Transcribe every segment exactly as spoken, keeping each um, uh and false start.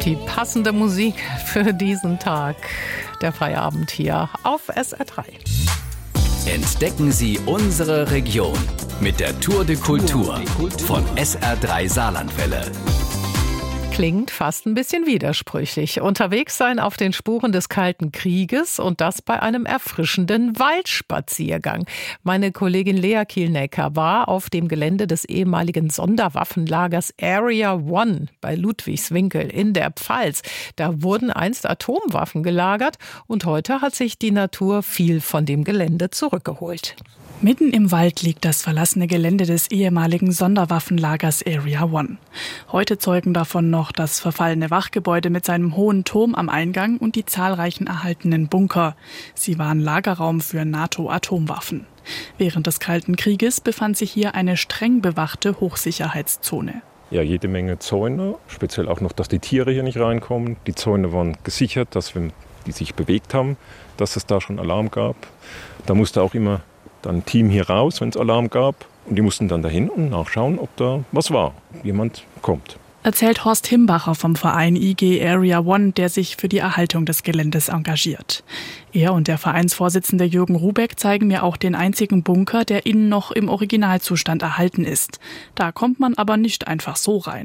Die passende Musik für diesen Tag. Der Feierabend hier auf S R drei. Entdecken Sie unsere Region mit der Tour de Kultur von S R drei Saarlandwelle. Klingt fast ein bisschen widersprüchlich. Unterwegs sein auf den Spuren des Kalten Krieges und das bei einem erfrischenden Waldspaziergang. Meine Kollegin Lea Kielnecker war auf dem Gelände des ehemaligen Sonderwaffenlagers Area One bei Ludwigswinkel in der Pfalz. Da wurden einst Atomwaffen gelagert und heute hat sich die Natur viel von dem Gelände zurückgeholt. Mitten im Wald liegt das verlassene Gelände des ehemaligen Sonderwaffenlagers Area One. Heute zeugen davon noch das verfallene Wachgebäude mit seinem hohen Turm am Eingang und die zahlreichen erhaltenen Bunker. Sie waren Lagerraum für NATO-Atomwaffen. Während des Kalten Krieges befand sich hier eine streng bewachte Hochsicherheitszone. Ja, jede Menge Zäune, speziell auch noch, dass die Tiere hier nicht reinkommen. Die Zäune waren gesichert, dass wenn die sich bewegt haben, dass es da schon Alarm gab. Da musste auch immer dann ein Team hier raus, wenn es Alarm gab. Und die mussten dann dahin und nachschauen, ob da was war, ob jemand kommt. Erzählt Horst Himbacher vom Verein I G Area One, der sich für die Erhaltung des Geländes engagiert. Er und der Vereinsvorsitzende Jürgen Rubeck zeigen mir auch den einzigen Bunker, der innen noch im Originalzustand erhalten ist. Da kommt man aber nicht einfach so rein.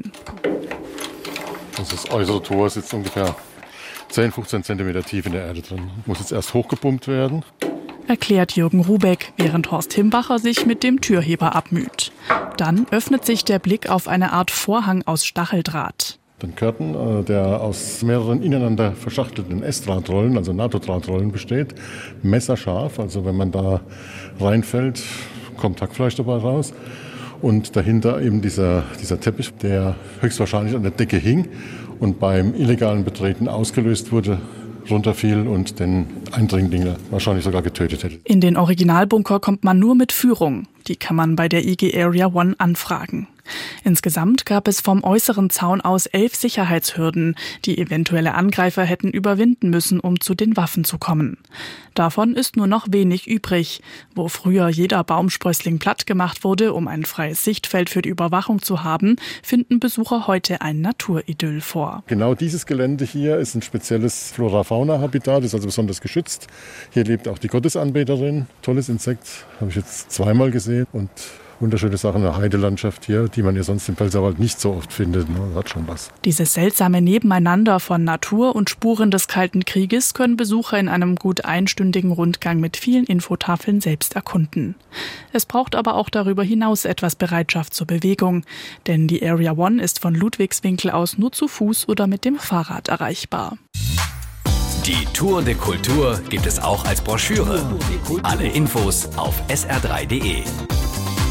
Das äußere Tor sitzt ungefähr zehn, fünfzehn Zentimeter tief in der Erde drin. Muss jetzt erst hochgepumpt werden. Erklärt Jürgen Rubeck, während Horst Himbacher sich mit dem Türheber abmüht. Dann öffnet sich der Blick auf eine Art Vorhang aus Stacheldraht. Den Curtain, der aus mehreren ineinander verschachtelten S-Drahtrollen, also NATO-Drahtrollen besteht, messerscharf. Also wenn man da reinfällt, kommt Hackfleisch dabei raus. Und dahinter eben dieser, dieser Teppich, der höchstwahrscheinlich an der Decke hing und beim illegalen Betreten ausgelöst wurde, runterfiel und den Eindringlinge wahrscheinlich sogar getötet hätte. In den Originalbunker kommt man nur mit Führung. Die kann man bei der I G Area One anfragen. Insgesamt gab es vom äußeren Zaun aus elf Sicherheitshürden, die eventuelle Angreifer hätten überwinden müssen, um zu den Waffen zu kommen. Davon ist nur noch wenig übrig. Wo früher jeder Baumsprössling platt gemacht wurde, um ein freies Sichtfeld für die Überwachung zu haben, finden Besucher heute ein Naturidyll vor. Genau dieses Gelände hier ist ein spezielles Flora-Fauna-Habitat, ist also besonders geschützt. Hier lebt auch die Gottesanbeterin. Tolles Insekt, habe ich jetzt zweimal gesehen und wunderschöne Sachen, eine Heidelandschaft hier, die man ja sonst im Pfälzerwald nicht so oft findet. Das hat schon was. Dieses seltsame Nebeneinander von Natur und Spuren des Kalten Krieges können Besucher in einem gut einstündigen Rundgang mit vielen Infotafeln selbst erkunden. Es braucht aber auch darüber hinaus etwas Bereitschaft zur Bewegung. Denn die Area One ist von Ludwigswinkel aus nur zu Fuß oder mit dem Fahrrad erreichbar. Die Tour de Kultur gibt es auch als Broschüre. Alle Infos auf S R drei punkt de.